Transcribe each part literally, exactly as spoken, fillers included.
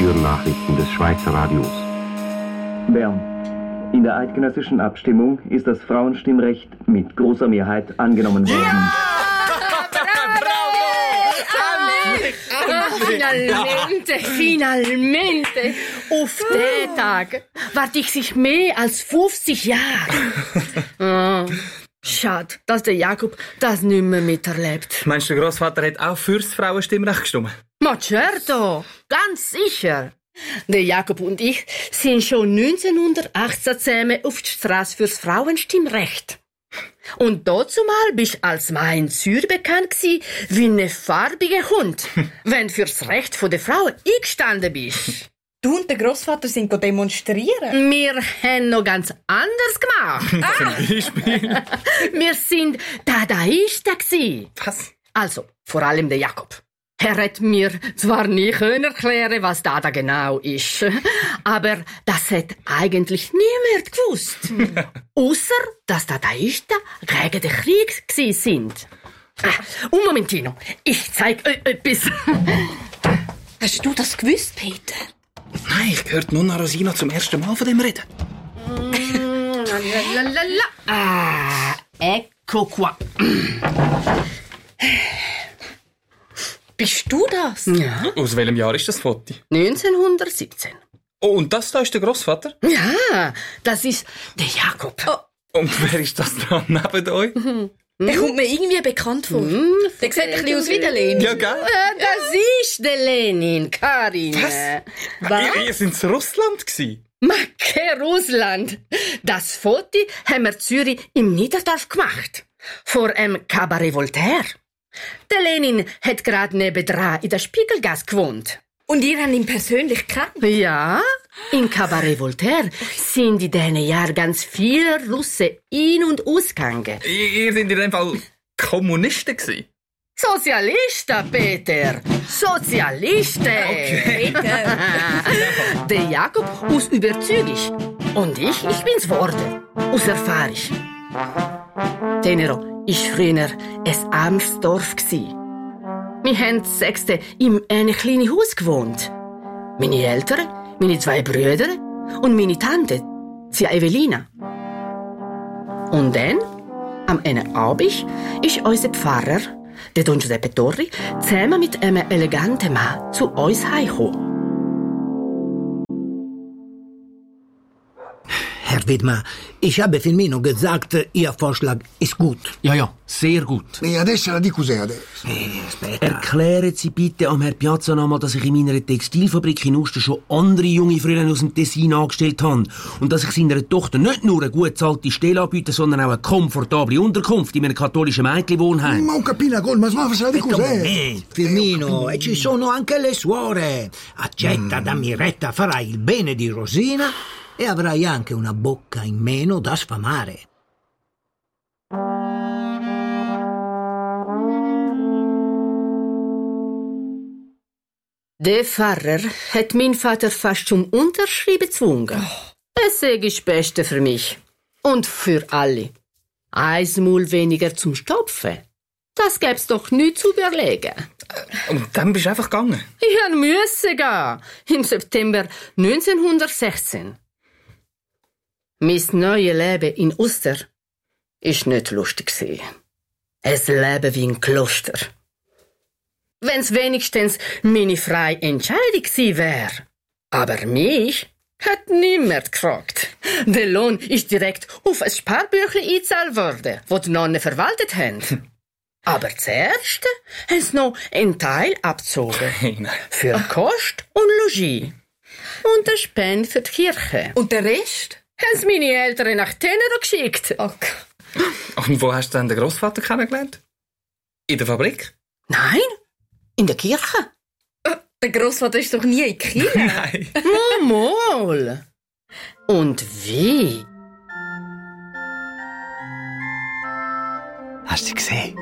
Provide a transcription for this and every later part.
Kürzernachrichten des Schweizer Radios. Bern. In der eidgenössischen Abstimmung ist das Frauenstimmrecht mit großer Mehrheit angenommen worden. Ja! Finalmente, finalmente. Auf den Tag warte ich sich mehr als fünfzig Jahre. Oh, schade, dass der Jakob das nicht mehr miterlebt. Meinst du, der Grossvater hat auch fürs Frauenstimmrecht gestimmt? Ma certo, ganz sicher. Der Jakob und ich sind schon neunzehnhundertachtzehn zusammen auf die Straße fürs Frauenstimmrecht. Und dazumal bist du als Mann in Zürich bekannt gsi wie ein farbiger Hund, wenn du fürs Recht der Frauen eingestanden bist. Du und der Grossvater sind demonstrieren. Wir haben noch ganz anders gemacht. Ah. Zum Beispiel? Wir sind Dadaisten gsi. Was? Also, vor allem der Jakob. Er hat mir zwar nie können erklären, was Dada genau ist, aber das hat eigentlich niemand gewusst. Ausser, dass Dadaisten gegen den Krieg gsi sind. Ah, un Momentino, ich zeig euch etwas. Hast du das gewusst, Peter? Nein, ich hörte Nonna Rosina zum ersten Mal von dem reden. Lalalala. Ah, ecco qua. Bist du das? Ja. Aus welchem Jahr ist das Foto? neunzehnhundertsiebzehn. Oh, und das da ist der Grossvater? Ja, das ist der Jakob. Oh. Und wer ist das da neben euch? Der kommt mir irgendwie bekannt vor. Hm, der sieht ein bisschen aus wie der Lenin. Ja, gell? Ja, das ist der Lenin, Karin. Was? Ihr, ihr sind in Russland gsi? Macke Russland. Das Foto haben wir in Zürich im Niederdorf gemacht. Vor einem Cabaret Voltaire. Der Lenin hat gerade nebendran in der Spiegelgasse gewohnt. Und ihr habt ihn persönlich gekannt? Ja, in Cabaret Voltaire sind in diesen Jahren ganz viele Russen ein- und ausgegangen. Ihr, ihr sind in dem Fall Kommunisten gsi? Sozialisten, Peter! Sozialisten! Okay. Peter. Der Jakob aus Überzeugung. Und ich, ich bin's worden. Aus Erfahrung. Tenero war früher ein armes Dorf. Wir haben sechste in einem kleinen Haus gewohnt. Meine Eltern, meine zwei Brüder und meine Tante, sie Evelina. Und dann, am einen Abend, ist unser Pfarrer, der Don Giuseppe Torri, zusammen mit einem eleganten Mann zu uns heimgekommen. Herr Widmer, ich habe Firmino gesagt, Ihr Vorschlag ist gut. Ja, ja, sehr gut. E adesso la di cos'è adesso? Hey, aspetta. Erklären Sie bitte am Herrn Piazza nochmal, dass ich in meiner Textilfabrik in Uster schon andere junge Frauen aus dem Tessin angestellt habe. Und dass ich seiner Tochter nicht nur eine gut bezahlte Stelle anbiete, sondern auch eine komfortable Unterkunft in einem katholischen Mädchenwohnheim. Ma ho capito, Gol, ma la di Aspetta un cos'è? momento, Firmino, e ci sono anche le suore. Accetta da Miretta, farai il bene di Rosina e avrai anche una bocca in meno da sfamare. Der Pfarrer hat meinen Vater fast zum Unterschreiben gezwungen. Das sei das Beste für mich. Und für alle. Eins Maul weniger zum Stopfen. Das gäb's doch nicht zu überlegen. Und dann bist du einfach gegangen? Ich musste gehen. Im September neunzehnhundertsechzehn. Mein neues Leben in Uster ist nicht lustig gewesen. Es Leben wie ein Kloster. Wenn's wenigstens meine freie Entscheidung gewesen wäre. Aber mich hat niemand gefragt. Der Lohn ist direkt auf ein Sparbüchlein eingezahlt worden, das die Nonnen verwaltet haben. Aber zuerst haben sie noch einen Teil abgezogen. Nein. Für Kost und Logis. Und eine Spende für die Kirche. Und der Rest? Haben sie meine Eltern nach Tenero geschickt. Oh Gott. Und wo hast du dann den Grossvater kennengelernt? In der Fabrik? Nein, in der Kirche. Der Grossvater ist doch nie in Kiel. Nein. Mal. Und wie? Hast du sie gesehen?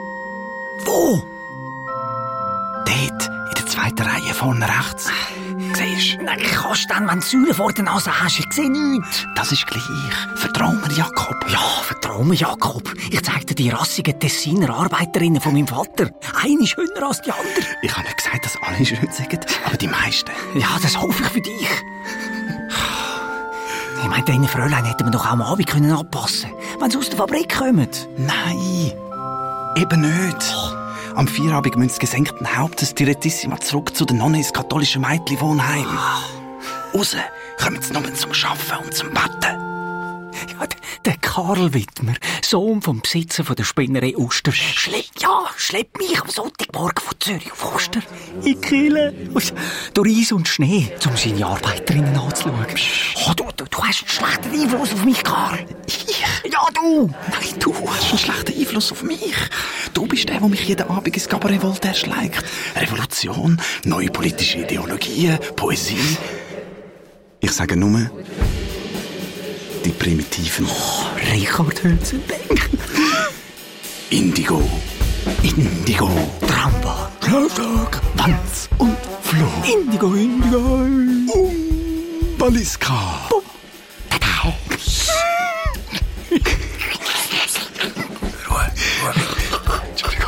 Wo? Dort, in der zweiten Reihe vorne rechts. siehst. Nein, kannst du dann, wenn du Säule vor der Nase hast? Ich sehe nichts. Das ist gleich. Vertrau mir, Jakob. Ja, vertrau mir, Jakob. Ich zeig dir die rassigen Tessiner Arbeiterinnen von meinem Vater. Eine ist schöner als die andere. Ich habe nicht gesagt, dass alle schön sind, aber die meisten. Ja, das hoffe ich für dich. Ich meine, deine Fräulein hätten wir doch auch am Abend können anpassen können, wenn sie aus der Fabrik kommen. Nein, eben nicht. Am Feierabend müssen sie gesenkten Hauptes direttissima zurück zu den Nonnen ins katholische Mädchenwohnheim. Raus kommen sie nur zum Arbeiten und zum Betten. Ja, der, der Karl Wittmer, Sohn vom Besitzer von der Spinnerei Oster, schlepp, ja, schleppt mich am Sonntagmorgen von Zürich auf Oster in die Kille, durch Eis und Schnee, um seine Arbeiterinnen anzuschauen. Oh, du, du, du hast einen schlechten Einfluss auf mich, Karl. Ich? Ja, du. Nein, du hast einen schlechten Einfluss auf mich. Du bist der, der mich jeden Abend ins Cabaret Voltaire schlägt. Revolution, neue politische Ideologien, Poesie. Ich sage nur... die Primitiven. Oh, Richard Hülsenberg. Indigo. Indigo. Tramba. Schlafsack. Wanz und Floh. Indigo, Indigo. Baliska. Ruhe, Ruhe. Entschuldigung.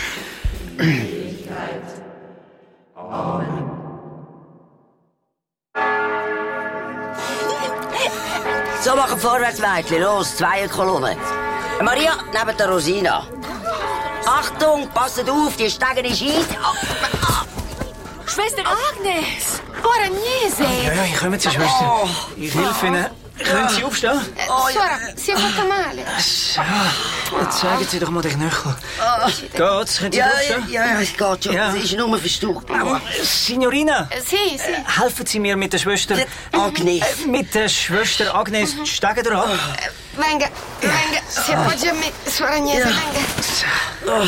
So, machen vorwärts, Mädchen. Los, Zweierkolonne. Maria, neben der Rosina. Achtung, passet auf, die Stegen ist Eis. Schwester Agnes! Bolognese! Ja, ja, ich komme, Schwester. Oh. Ich helfe Ihnen. Können Sie aufstehen? Oh, Sora, si è fatta male. So, jetzt zeigen Sie doch mal den Knöchel. Geht's? Können Sie Ja, aufstehen? ja, ja, es geht schon. Ja. Es ist nur verstaucht. Signorina, Si, si. helfen Sie mir mit der Schwester... Agnes. Äh, mit der Schwester Agnes die Stege dran. Venga, venga, si appoggia a me, Suor Agnese, venga.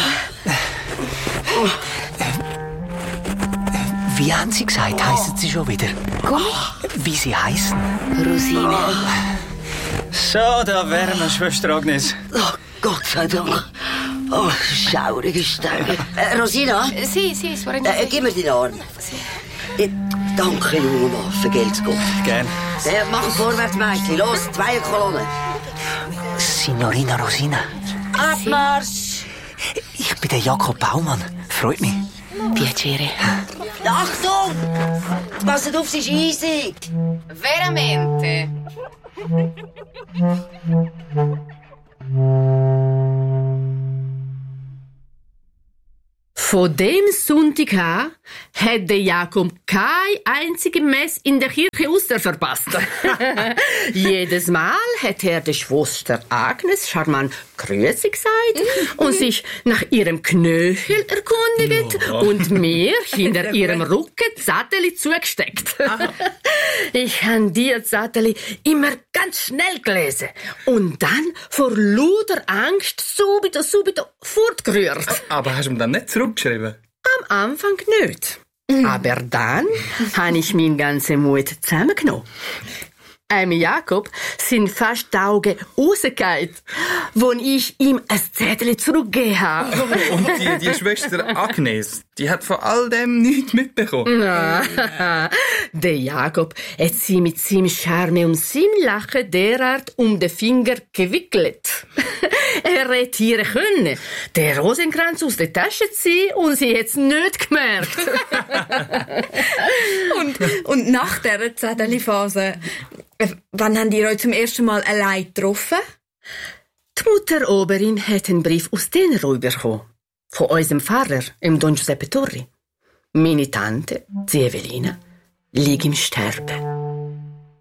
Wie haben Sie gesagt, heissen Sie schon wieder? Come? Wie Sie heißen? Rosine. So, da wären wir, Schwester Agnes. Oh, Gott sei Dank. Oh, schaurige Stege. Äh, Rosina? Si, si, Suor Agnese. Äh, gib mir deinen Arm. Äh, danke, junger Mann, vergelt's Gott. Gern. Äh, mach vorwärts, Mädchen. Los, Zweierkolonne. Signorina Rosina. Abmarsch! Ich bin der Jakob Baumann. Freut mich. Piacere. Achtung! Passet auf, es ist eisig. Veramente. Von dem Sonntag an hat der Jakob keine einzige Messe in der Kirche Uster verpasst. Jedes Mal hat er der Schwester Agnes charmant Grüße gesagt und sich nach ihrem Knöchel erkundigt Ja. und mir hinter ihrem Rücken Zettel zugesteckt. Ich habe die Zettel immer ganz schnell gelesen und dann vor lauter Angst subito, subito fortgerührt. Aber hast du ihm dann nicht zurückgeschrieben? Am Anfang nicht. Aber dann habe ich meinen ganzen Mut zusammengenommen. Einem Jakob sind fast die Augen rausgefallen, wo ich ihm ein Zettel zurückgegeben habe. Und die, die Schwester Agnes, die hat von all dem nichts mitbekommen. Na, der Jakob hat sie mit seinem Charme und seinem Lachen derart um den Finger gewickelt. Er hätte hier können, den Rosenkranz aus der Tasche ziehen und sie hat es nicht gemerkt. Und, und nach dieser Zettelphase, äh, wann habt ihr euch zum ersten Mal allein getroffen? Die Mutter Oberin hat einen Brief aus Tenero bekommen. Von unserem Pfarrer, im Don Giuseppe Torri. Meine Tante, die Evelina, liegt im Sterben.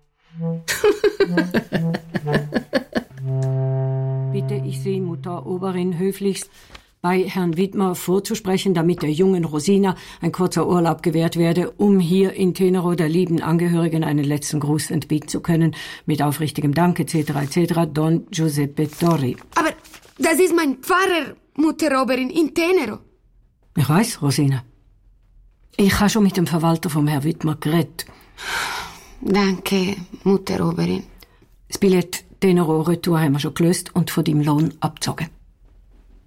Bitte ich Sie, Mutter Oberin, höflichst bei Herrn Wittmer vorzusprechen, damit der jungen Rosina ein kurzer Urlaub gewährt werde, um hier in Tenero der lieben Angehörigen einen letzten Gruß entbieten zu können. Mit aufrichtigem Dank et cetera et cetera Don Giuseppe Torri. Aber das ist mein Pfarrer, Mutter Oberin, in Tenero. Ich weiß, Rosina. Ich habe schon mit dem Verwalter vom Herrn Wittmer geredet. Danke, Mutter Oberin. Das Billett Tenero Retour haben wir schon gelöst und von deinem Lohn abgezogen.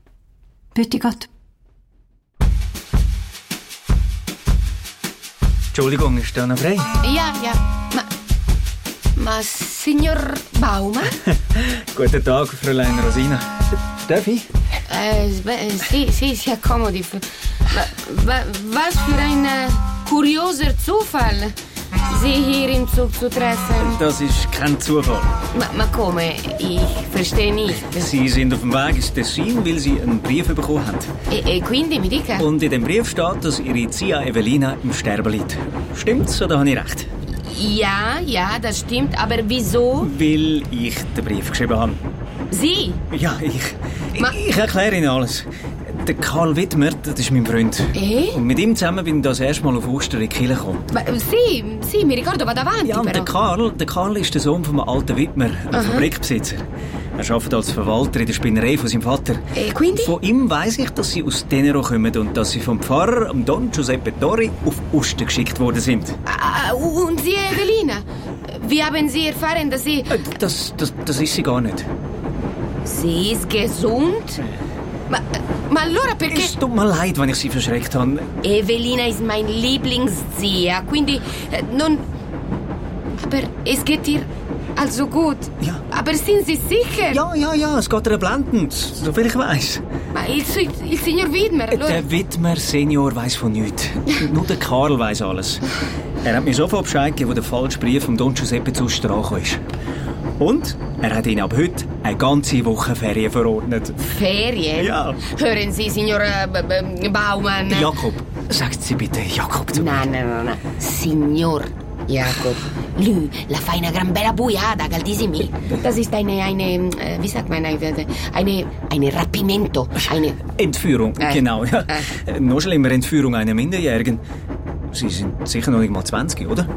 Bitte Gott. Entschuldigung, ist da noch frei? Ja, ja. Ma, ma Signor Baumann? Guten Tag, Fräulein Rosina. Darf ich? Äh, sì, sì, sia accomodi. Ma, was für ein äh, kurioser Zufall, Sie hier im Zug zu treffen. Das ist kein Zufall. Ma, ma come? Ich verstehe nicht. Sie sind auf dem Weg ins Tessin, weil Sie einen Brief bekommen haben. E, e quindi mi dica? Und in dem Brief steht, dass Ihre Zia Evelina im Sterben liegt. Stimmt's oder habe ich recht? Ja, ja, das stimmt. Aber wieso? Weil ich den Brief geschrieben habe. Sie? Ja, ich. Ma ich erkläre Ihnen alles. Der Karl Wittmer, das ist mein Freund. Eh? Und mit ihm zusammen bin ich das erste Mal auf Ostern in die Kirche gekommen. Ma, sì, sì, mi ricordo, va davanti. Ja, und der Karl, der Karl ist der Sohn vom alten Wittmer, einem Fabrikbesitzer. Er arbeitet als Verwalter in der Spinnerei von seinem Vater. E quindi? Von ihm weiss ich, dass sie aus Tenero kommen und dass sie vom Pfarrer, Don Giuseppe Tori, auf Ostern geschickt worden sind. Ah, und Sie, Evelina? Wie haben Sie erfahren, dass Sie... Das, das, das ist sie gar nicht. Sie ist gesund? Ma, ma allora perché... Es tut mir leid, wenn ich Sie verschreckt habe. Evelina ist mein Lieblingszia, quindi eh, non... Aber es geht ihr also gut. Ja. Aber sind Sie sicher? Ja, ja, ja, es geht ihr blendend, soviel ich weiss. Ma il, il Signor Widmer, allora... Der Widmer Senior weiss von nichts. Nur der Karl weiss alles. Er hat mir sofort Bescheid gegeben, wo der falsche Brief von Don Giuseppe zu Ostern angekommen ist. Und er hat Ihnen ab heute eine ganze Woche Ferien verordnet. Ferien? Ja. Hören Sie, Signor äh, Baumann. Jakob, sagt Sie bitte Jakob zu mir. Nein, nein, nein, nein. Signor Jakob. Lui la fa una gran bella buiada, caldissimi. Das ist eine, eine, äh, wie sagt man, eine, eine, eine Rapimento. Eine... Entführung, äh. genau. Ja. Äh. Noch schlimmer, Entführung einer Minderjährigen. Sie sind sicher noch nicht mal zwanzig, oder?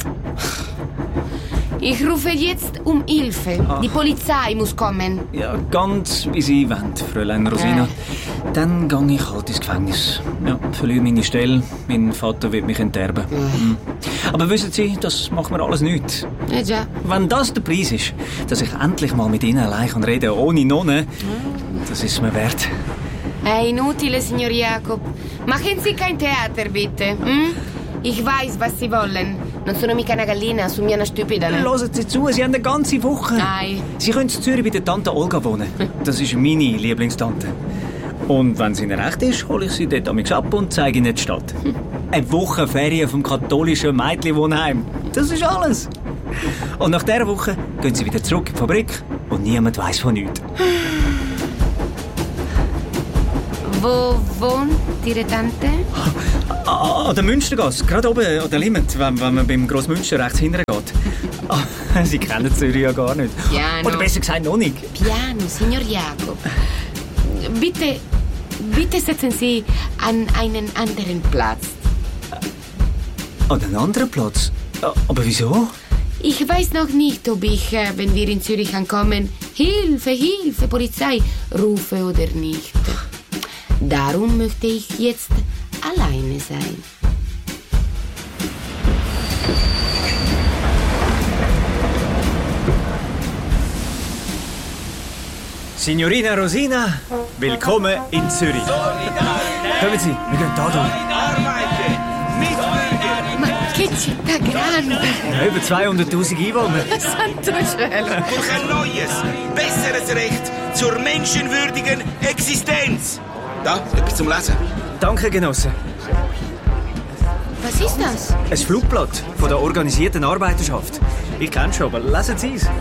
Ich rufe jetzt um Hilfe. Ach. Die Polizei muss kommen. Ja, ganz wie Sie wollen, Fräulein Rosina. Äh. Dann gehe ich halt ins Gefängnis. Ja, verliere meine Stelle. Mein Vater wird mich enterben. Äh. Mhm. Aber wissen Sie, das macht mir alles nichts. Ja, ja. Wenn das der Preis ist, dass ich endlich mal mit Ihnen allein kann reden ohne Nonne, das ist mir wert. È inutile, Signor Jakob. Machen Sie kein Theater, bitte. Hm? Ich weiß, was Sie wollen. Non sono mica una gallina, sono una stupida. Ne? Hören Sie zu, Sie haben eine ganze Woche. Nein. Sie können in Zürich bei der Tante Olga wohnen. Das ist meine Lieblingstante. Und wenn es Ihnen recht ist, hole ich Sie dort amigs ab und zeige Ihnen die Stadt. Eine Woche Ferien vom katholischen Mädchenwohnheim. Das ist alles. Und nach dieser Woche gehen Sie wieder zurück in die Fabrik und niemand weiss von nichts. Wo wohnt Ihre Tante? Ah, an der Münstergasse, gerade oben an der Limit, wenn, wenn man beim Grossmünster rechts hinten geht. Ah, Sie kennen Zürich ja gar nicht. Piano. Oder besser gesagt noch nicht. Piano, Signor Jakob. Bitte, bitte setzen Sie an einen anderen Platz. An einen anderen Platz? Aber wieso? Ich weiß noch nicht, ob ich, wenn wir in Zürich ankommen, Hilfe, Hilfe, Polizei rufe oder nicht. Darum möchte ich jetzt alleine sein. Signorina Rosina, willkommen in Zürich. Kommen Sie, wir gehen da durch. Ma che città grande! Ja, über zweihunderttausend Einwohner. Santo cielo! Durch ein neues, besseres Recht zur menschenwürdigen Existenz. Da, etwas zum Lesen. Danke, Genosse. Was ist das? Ein Flugblatt von der organisierten Arbeiterschaft. Ich kenne schon, aber lesen Sie es.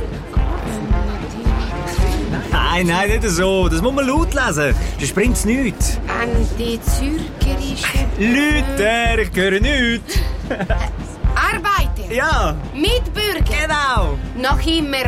Nein, nein, nicht so. Das muss man laut lesen. Sonst bringt es nichts. Antizürcherische... Leute, ich höre nichts. Arbeiter. Ja. Mitbürger. Genau. Noch immer